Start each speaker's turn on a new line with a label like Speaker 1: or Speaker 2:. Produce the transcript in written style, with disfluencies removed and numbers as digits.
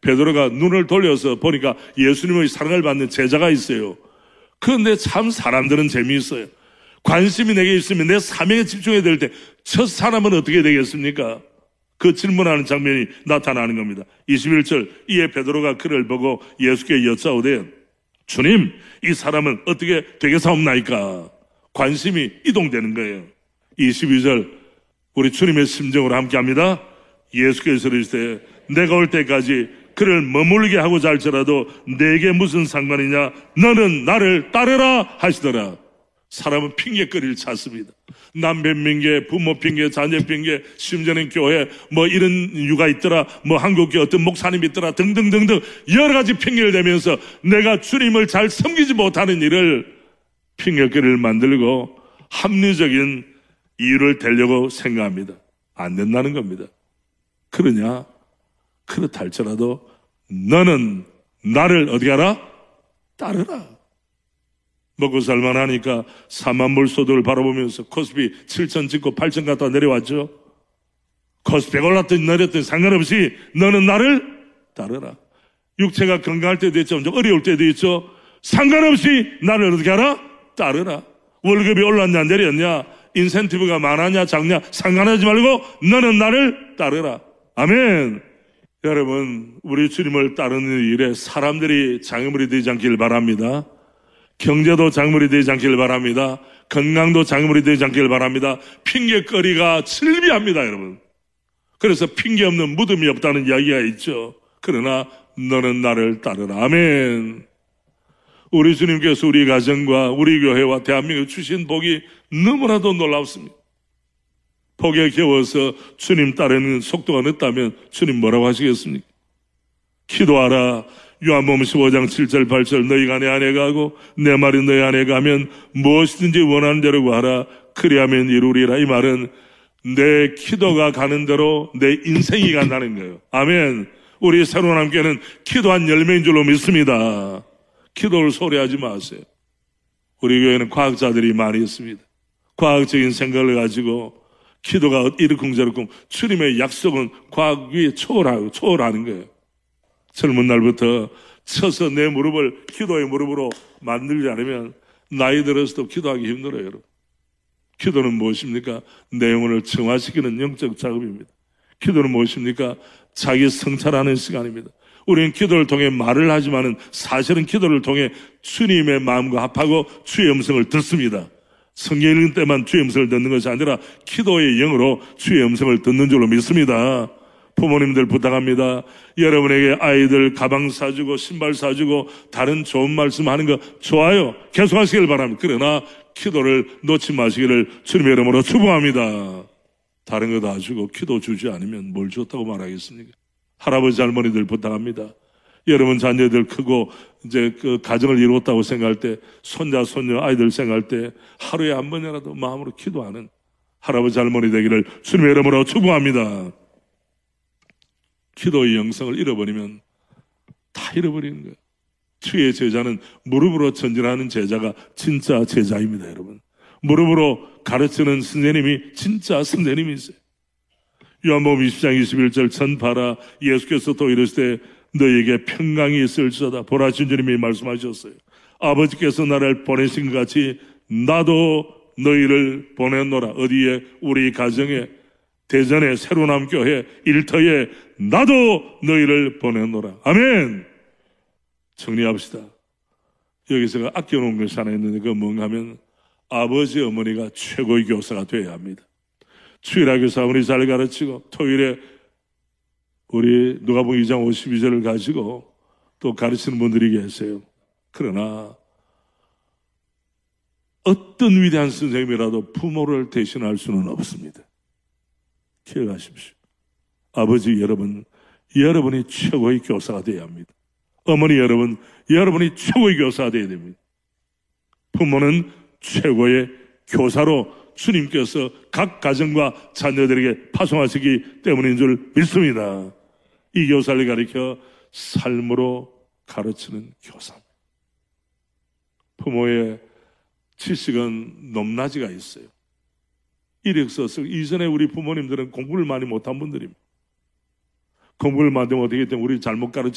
Speaker 1: 베드로가 눈을 돌려서 보니까 예수님의 사랑을 받는 제자가 있어요. 그런데 참 사람들은 재미있어요. 관심이 내게 있으면 내 사명에 집중해야 될 때 첫 사람은 어떻게 되겠습니까? 그 질문하는 장면이 나타나는 겁니다. 21절, 이에 베드로가 그를 보고 예수께 여짜오되 주님, 이 사람은 어떻게 되겠사옵나이까? 관심이 이동되는 거예요. 22절, 우리 주님의 심정으로 함께합니다. 예수께서 이르시되 내가 올 때까지 그를 머물게 하고자 할지라도 내게 무슨 상관이냐? 너는 나를 따르라 하시더라. 사람은 핑계거리를 찾습니다. 남편 핑계, 부모 핑계, 자녀 핑계, 심지어는 교회 뭐 이런 이유가 있더라, 뭐 한국교회 어떤 목사님이 있더라 등등등등 여러 가지 핑계를 대면서 내가 주님을 잘 섬기지 못하는 일을 핑계거리를 만들고 합리적인 이유를 대려고 생각합니다. 안 된다는 겁니다. 그러냐? 그렇다 할지라도 너는 나를 어디 가라? 따르라. 먹고 살만하니까 4만 불 소득을 바라보면서 코스피 7천 찍고 8천 갔다 내려왔죠. 코스피 올랐더니 내렸더니 상관없이 너는 나를 따르라. 육체가 건강할 때도 있죠. 좀 어려울 때도 있죠. 상관없이 나를 어떻게 하라? 따르라. 월급이 올랐냐 내렸냐, 인센티브가 많았냐 작냐 상관하지 말고 너는 나를 따르라. 아멘. 여러분, 우리 주님을 따르는 일에 사람들이 장애물이 되지 않길 바랍니다. 경제도 장애물이 되지 않길 바랍니다. 건강도 장애물이 되지 않길 바랍니다. 핑계거리가 즐비합니다, 여러분. 그래서 핑계 없는 무덤이 없다는 이야기가 있죠. 그러나 너는 나를 따르라. 아멘. 우리 주님께서 우리 가정과 우리 교회와 대한민국에 주신 복이 너무나도 놀랍습니다. 복에 겨워서 주님 따르는 속도가 늦다면 주님 뭐라고 하시겠습니까? 기도하라. 요한복음 15장 7절 8절 너희가 내 안에 가고 내 말이 너희 안에 가면 무엇이든지 원하는 대로 구하라. 그리하면 이루리라. 이 말은 내 기도가 가는 대로 내 인생이 간다는 거예요. 아멘. 우리 새로운 함께는 기도한 열매인 줄로 믿습니다. 기도를 소리하지 마세요. 우리 교회는 과학자들이 많이 있습니다. 과학적인 생각을 가지고 기도가 이러쿵저러쿵, 주님의 약속은 과학 위에 초월하는 거예요. 젊은 날부터 쳐서 내 무릎을 기도의 무릎으로 만들지 않으면 나이 들어서도 기도하기 힘들어요, 여러분. 기도는 무엇입니까? 내 영혼을 정화시키는 영적 작업입니다. 기도는 무엇입니까? 자기 성찰하는 시간입니다. 우리는 기도를 통해 말을 하지만은 사실은 기도를 통해 주님의 마음과 합하고 주의 음성을 듣습니다. 성경 읽는 때만 주의 음성을 듣는 것이 아니라 기도의 영으로 주의 음성을 듣는 줄로 믿습니다. 부모님들 부탁합니다. 여러분에게 아이들 가방 사주고 신발 사주고 다른 좋은 말씀하는 거 좋아요. 계속하시길 바랍니다. 그러나 기도를 놓지 마시기를 주님의 이름으로 축복합니다. 다른 거 다 주고 기도 주지 않으면 뭘 줬다고 말하겠습니까? 할아버지 할머니들 부탁합니다. 여러분 자녀들 크고 이제 그 가정을 이루었다고 생각할 때, 손자 손녀 아이들 생각할 때 하루에 한 번이라도 마음으로 기도하는 할아버지 할머니 되기를 주님의 이름으로 축복합니다. 기도의 영성을 잃어버리면 다 잃어버리는 거예요. 주의 제자는 무릎으로 전진하는 제자가 진짜 제자입니다, 여러분. 무릎으로 가르치는 선생님이 진짜 선생님이세요. 요한복음 20장 21절 전파라. 예수께서 또 이르시되 너에게 평강이 있을지어다. 보라, 주님이 말씀하셨어요. 아버지께서 나를 보내신 것 같이 나도 너희를 보냈노라. 어디에? 우리 가정에, 대전에, 새로운 교회, 일터에 나도 너희를 보냈노라. 아멘. 정리합시다. 여기서 아껴놓은 것이 하나 있는데 그건 뭔가 하면 아버지 어머니가 최고의 교사가 되어야 합니다. 주일학 교사 우리 잘 가르치고 토요일에 우리 누가복음 2장 52절을 가지고 또 가르치는 분들이 계세요. 그러나 어떤 위대한 선생님이라도 부모를 대신할 수는 없습니다. 기억하십시오. 아버지 여러분, 여러분이 최고의 교사가 되어야 합니다. 어머니 여러분, 여러분이 최고의 교사가 되어야 됩니다. 부모는 최고의 교사로 주님께서 각 가정과 자녀들에게 파송하시기 때문인 줄 믿습니다. 이 교사를 가르쳐 삶으로 가르치는 교사입니다. 부모의 지식은 높낮이가 있어요. 이력서 이전에 우리 부모님들은 공부를 많이 못한 분들입니다. 공부를 많이 못하기 때문에 우리 잘못 가르쳐